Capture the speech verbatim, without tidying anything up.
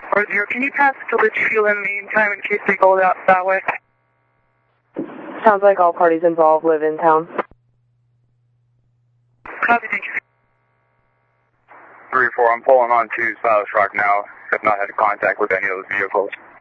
Or zero, can you pass to Litchfield in the meantime in case they go out that way? Sounds like all parties involved live in town. Copy, thank you. three four, I'm pulling on to Silas Rock now. Have not had contact with any of those vehicles.